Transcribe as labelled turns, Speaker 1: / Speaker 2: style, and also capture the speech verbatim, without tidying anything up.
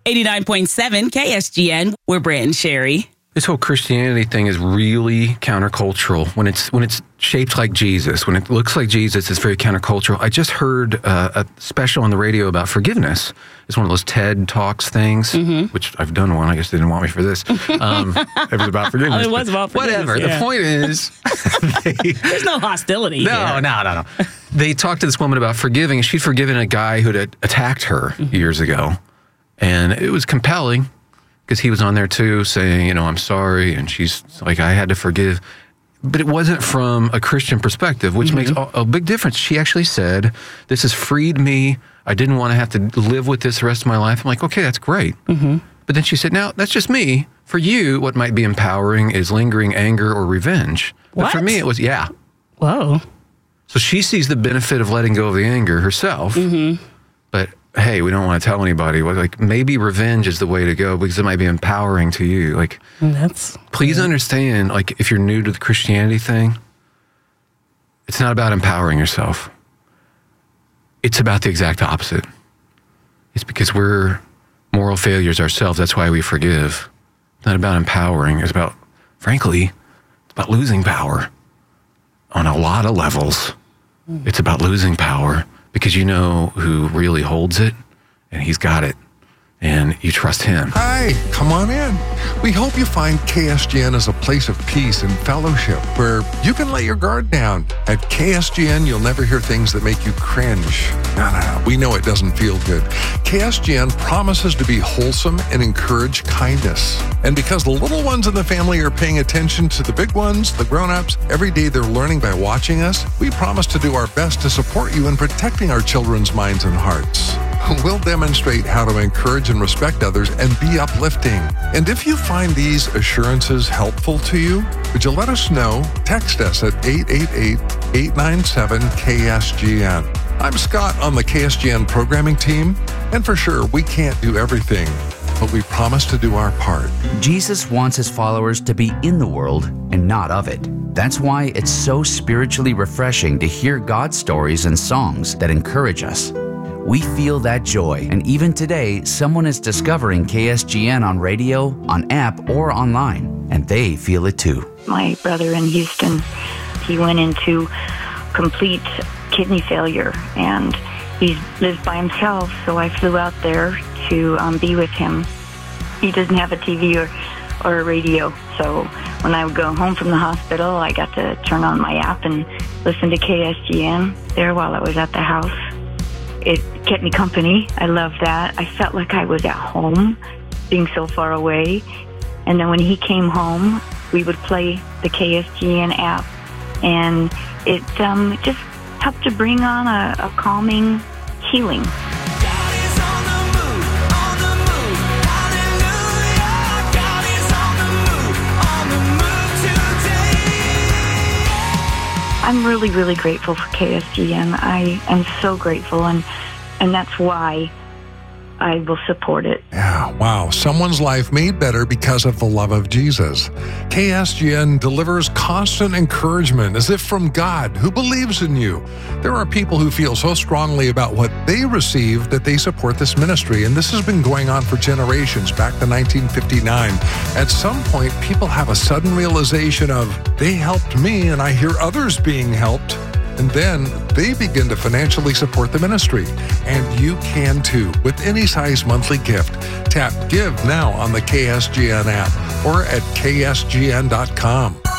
Speaker 1: eighty-nine point seven K S G N. We're Brant and Sherry.
Speaker 2: This whole Christianity thing is really countercultural. When it's when it's shaped like Jesus, when it looks like Jesus, it's very countercultural. I just heard uh, a special on the radio about forgiveness. It's one of those TED Talks things, mm-hmm. which I've done one. I guess they didn't want me for this. Um, it was about forgiveness.
Speaker 1: Oh, it was about forgiveness.
Speaker 2: Whatever.
Speaker 1: Yeah.
Speaker 2: The point is...
Speaker 1: they, There's no hostility
Speaker 2: No,
Speaker 1: here.
Speaker 2: no, no, no. They talked to this woman about forgiving, and she'd forgiven a guy who had attacked her mm-hmm. years ago. And it was compelling. Because he was on there too saying, you know, I'm sorry. And she's like, I had to forgive. But it wasn't from a Christian perspective, which mm-hmm. makes a, a big difference. She actually said, this has freed me. I didn't want to have to live with this the rest of my life. I'm like, okay, that's great. Mm-hmm. But then she said, now, that's just me. For you, what might be empowering is lingering anger or revenge. But
Speaker 1: what?
Speaker 2: for me, it was, yeah.
Speaker 1: Whoa.
Speaker 2: So she sees the benefit of letting go of the anger herself. Mm-hmm. But hey, we don't want to tell anybody. Like, maybe revenge is the way to go because it might be empowering to you. Like,
Speaker 1: that's
Speaker 2: please
Speaker 1: good.
Speaker 2: understand, like, if you're new to the Christianity thing, it's not about empowering yourself. It's about the exact opposite. It's because we're moral failures ourselves. That's why we forgive. It's not about empowering. It's about, frankly, it's about losing power on a lot of levels. Mm. It's about losing power. Because you know who really holds it, and he's got it, and you trust him.
Speaker 3: Hi, come on in. We hope you find K S G N as a place of peace and fellowship where you can let your guard down. At K S G N, you'll never hear things that make you cringe. No, no, no. We know it doesn't feel good. K S G N promises to be wholesome and encourage kindness. And because the little ones in the family are paying attention to the big ones, the grown-ups, every day they're learning by watching us, we promise to do our best to support you in protecting our children's minds and hearts. We'll demonstrate how to encourage and respect others and be uplifting. And if you find these assurances helpful to you, would you let us know? Text us at eight eight eight, eight nine seven, K S G N. I'm Scott on the K S G N programming team, and for sure, we can't do everything, but we promise to do our part.
Speaker 4: Jesus wants his followers to be in the world and not of it. That's why it's so spiritually refreshing to hear God's stories and songs that encourage us. We feel that joy, and even today, someone is discovering K S G N on radio, on app, or online, and they feel it too.
Speaker 5: My brother in Houston, he went into complete kidney failure, and he lives by himself, so I flew out there to um, be with him. He doesn't have a T V or, or a radio, so when I would go home from the hospital, I got to turn on my app and listen to K S G N there while I was at the house. It kept me company. I love that. I felt like I was at home, being so far away. And then when he came home, we would play the K S G N app, and it um, just helped to bring on a, a calming healing. I'm really, really grateful for K S G N. I am so grateful, and and that's why I will support it.
Speaker 3: Yeah, wow. Someone's life made better because of the love of Jesus. K S G N delivers constant encouragement as if from God, who believes in you. There are people who feel so strongly about what they receive that they support this ministry, and this has been going on for generations, back to nineteen fifty-nine. At some point, people have a sudden realization of, they helped me, and I hear others being helped. And then they begin to financially support the ministry. And you can too, with any size monthly gift. Tap Give now on the K S G N app or at K S G N dot com.